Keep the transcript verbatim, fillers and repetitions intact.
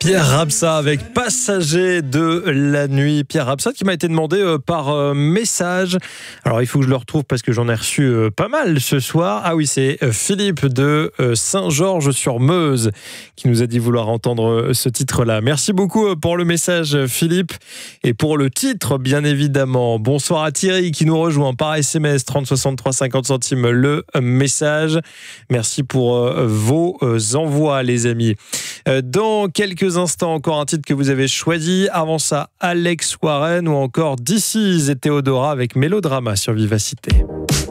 Pierre Rapsa avec Passager de la nuit. Pierre Rapsa qui m'a été demandé euh, par euh, message. Alors il faut que je le retrouve parce que j'en ai reçu euh, pas mal ce soir. Ah oui, c'est euh, Philippe de euh, Saint-Georges-sur-Meuse qui nous a dit vouloir entendre euh, ce titre-là. Merci beaucoup euh, pour le message Philippe et pour le titre bien évidemment. Bonsoir à Thierry qui nous rejoint par S M S trente soixante-trois cinquante centimes le euh, message. Merci pour euh, vos euh, envois les amis. Euh, dans quelques instants, encore un titre que vous avez choisi. Avant ça, Alex Warren ou encore This Is et Théodora avec Mélodrama sur Vivacité.